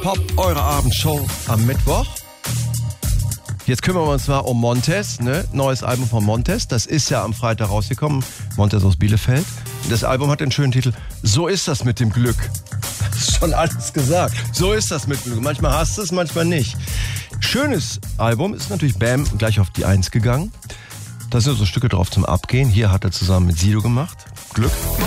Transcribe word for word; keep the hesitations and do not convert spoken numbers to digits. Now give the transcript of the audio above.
Pop, eure Abendshow am Mittwoch. Jetzt kümmern wir uns mal um Montez, ne? Neues Album von Montez. Das ist ja am Freitag rausgekommen. Montez aus Bielefeld. Das Album hat den schönen Titel So ist das mit dem Glück. Das ist schon alles gesagt. So ist das mit dem Glück. Manchmal hast du es, manchmal nicht. Schönes Album, ist natürlich Bam gleich auf die Eins gegangen. Da sind so Stücke drauf zum Abgehen. Hier hat er zusammen mit Sido gemacht. Glück.